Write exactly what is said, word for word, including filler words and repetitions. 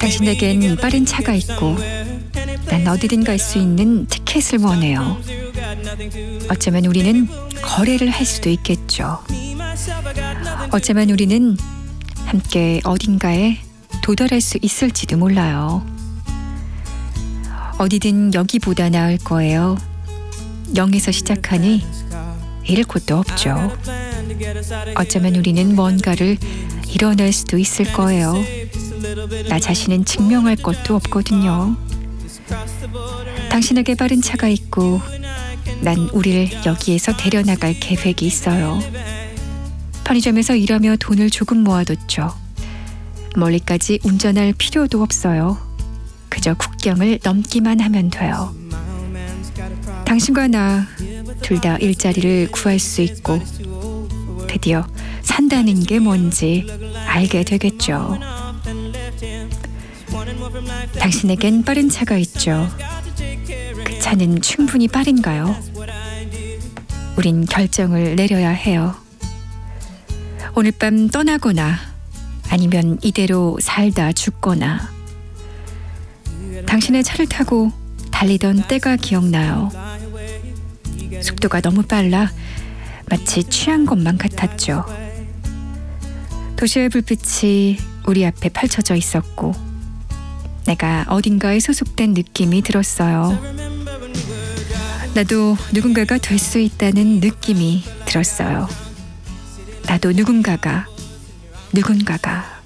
당신에겐 빠른 차가 있고 난 어디든 갈 수 있는 티켓을 원해요. 어쩌면 우리는 거래를 할 수도 있겠죠. 어쩌면 우리는 함께 어딘가에 도달할 수 있을지도 몰라요. 어디든 여기보다 나을 거예요. 영에서 시작하니 잃을 곳도 없죠. 어쩌면 우리는 뭔가를 이뤄낼 수도 있을 거예요. 나 자신은 증명할 것도 없거든요. 당신에게 빠른 차가 있고 난 우리를 여기에서 데려나갈 계획이 있어요. 편의점에서 일하며 돈을 조금 모아뒀죠. 멀리까지 운전할 필요도 없어요. 그저 국경을 넘기만 하면 돼요. 당신과 나 둘 다 일자리를 구할 수 있고 드디어 산다는 게 뭔지 알게 되겠죠. 당신에겐 빠른 차가 있죠. 그 차는 충분히 빠른가요? 우린 결정을 내려야 해요. 오늘 밤 떠나거나 아니면 이대로 살다 죽거나. 당신의 차를 타고 달리던 때가 기억나요. 속도가 너무 빨라 마치 취한 것만 같았죠. 도시의 불빛이 우리 앞에 펼쳐져 있었고 내가 어딘가에 소속된 느낌이 들었어요. 나도 누군가가 될 수 있다는 느낌이 들었어요. 나도 누군가가 누군가가